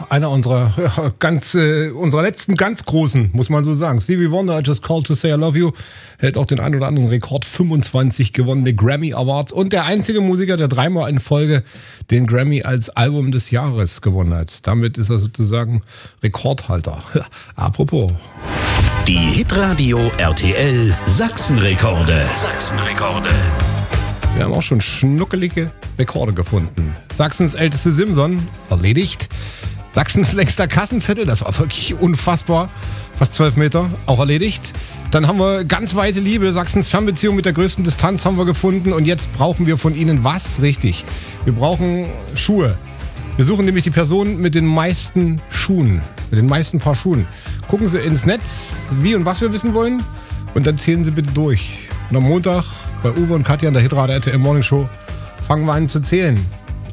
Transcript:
einer unserer unserer letzten ganz großen, muss man so sagen. Stevie Wonder, I Just Called to Say I Love You, hält auch den ein oder anderen Rekord, 25 gewonnene Grammy Awards und der einzige Musiker, der 3-mal in Folge den Grammy als Album des Jahres gewonnen hat. Damit ist er sozusagen Rekordhalter. Apropos. Die Hitradio RTL Sachsenrekorde. Wir haben auch schon schnuckelige Rekorde gefunden. Sachsens älteste Simson, erledigt. Sachsens längster Kassenzettel, das war wirklich unfassbar. Fast 12 Meter, auch erledigt. Dann haben wir ganz weite Liebe. Sachsens Fernbeziehung mit der größten Distanz haben wir gefunden. Und jetzt brauchen wir von Ihnen was? Richtig. Wir brauchen Schuhe. Wir suchen nämlich die Person mit den meisten Schuhen. Mit den meisten Paar Schuhen. Gucken Sie ins Netz, wie und was wir wissen wollen. Und dann zählen Sie bitte durch. Und am Montag bei Uwe und Katja in der Hitradio RTL Morning Show fangen wir an zu zählen.